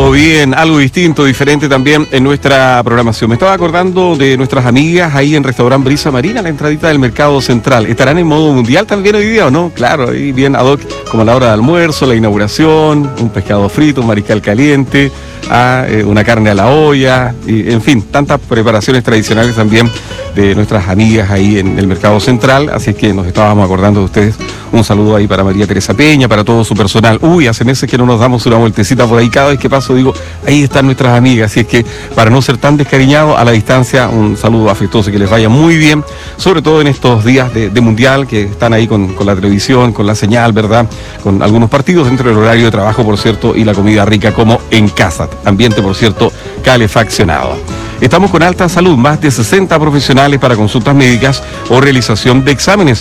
Todo bien, algo distinto, diferente también en nuestra programación. Me estaba acordando de nuestras amigas ahí en Restaurant Brisa Marina, la entradita del Mercado Central. ¿Estarán en modo mundial también hoy día o no? Claro, ahí bien ad hoc, como a la hora de almuerzo, la inauguración, un pescado frito, un mariscal caliente, una carne a la olla, y, en fin, tantas preparaciones tradicionales también de nuestras amigas ahí en el Mercado Central. Así es que nos estábamos acordando de ustedes. Un saludo ahí para María Teresa Peña, para todo su personal. Uy, hace meses que no nos damos una vueltecita por ahí. Cada vez que paso digo, ahí están nuestras amigas. Así es que para no ser tan descariñado, a la distancia, un saludo afectuoso, que les vaya muy bien, sobre todo en estos días de mundial, que están ahí con la televisión, con la señal, ¿verdad? Con algunos partidos dentro del horario de trabajo, por cierto, y la comida rica como en casa. Ambiente, por cierto, calefaccionado. Estamos con Alta Salud, más de 60 profesionales para consultas médicas o realización de exámenes.